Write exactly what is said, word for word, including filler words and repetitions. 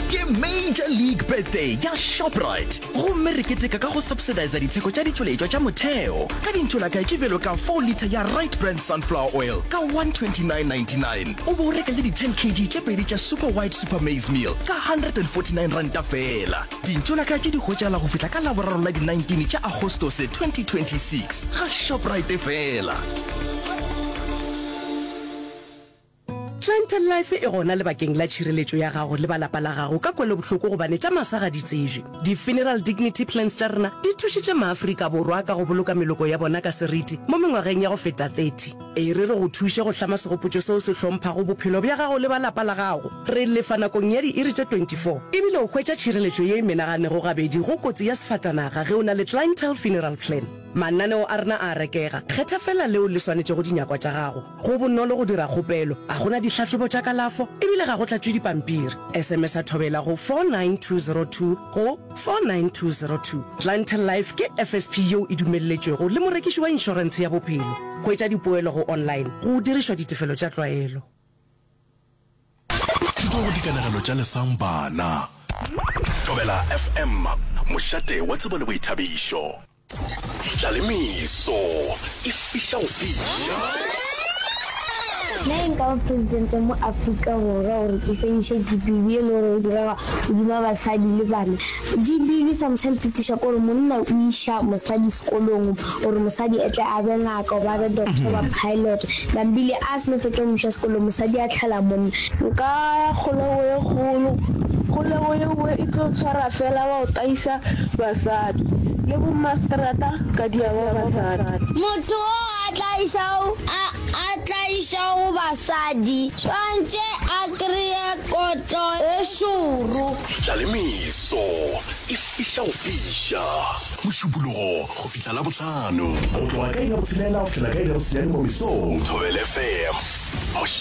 ke Major League Birthday ya Shoprite. Go mme re keteka ka go subsidize ditheko tša ditšweletšwa tša motheo ka dintšhola ka tšebelo ka four liter ya Right Brand Sunflower Oil ka one twenty-nine ninety-nine. O bo reka le di ten kilograms tše pedi tša Super White Super Maize Meal ka one hundred forty-nine ranta fela. Dintšhola ka tše di hwetšala go fihla ka laboraro la di nineteen tša Agostose twenty twenty-six ga Shoprite fela. Clientele Life e gona le bakeng la tšhireletšo ya gago le balapa la gago ka kwele bohloko gobane tša masaga di tsejwe. Di-funeral dignity plans tša rena di thušitše maAfrika Borwa ka go boloka meloko ya bona ka seriti mo mengwageng ya go feta thirty. E re re go thuše go hlama segopotšo seo se hlomphago bophelo bja gago le balapa la gago. Re lefa nakong ya di-iri tše twenty-four ebile o hwetša tšhireletšo ye e menaganego gabedi go kotsi ya sefatanaga ge o na le clientele funeral plan. Mananeo a rena a rekega, kgetha fela leo le swanetše go dinyakwa tša gago. Go bonolo go dira kgopelo, a gona ditlhatlhobo tša kalafo ebile ga go tlatšwe dipampiri. S M S a thobela go four nine two zero two go four nine two zero two. Clientele Life ke F S P yeo e dumelletšwego le morekiši wa inšorense ya bophelo. Hwetša dipoelo go online go dirišwa ditefelo tša tlwaelo. Thuto go dikanegelo tša lesang bana. Thobela F M, mošate wa tsebo le boithabišo. Ditlaleimiso e fihla go fihla. Nna nka ba president mo Afrika Borwa gore ke fenshe G B V e le gore o dira godima basadi le bana. G B V sometimes se tisha gore monna o isha mosadi sekolong gore mosadi e tle a be ngaka o ba be doctor ba pilot nambile a se no fetwa mosha sekolong mosadi a tlhala monna. Nka kgolo e kgolo kgolo e e tlo tshwara fela ba o taisa basadi le bo masterata ka dia ba basadi. Motho a tlaisao a a tlaisao basadi swantse a krea kotlo e shuru. Ditlaleimiso e fihla go fihla. Mošupologo go fihla la bohlano. Go tloga ka ira botshelela go fihla ka ira botshelela mo mesong. Thobela F M.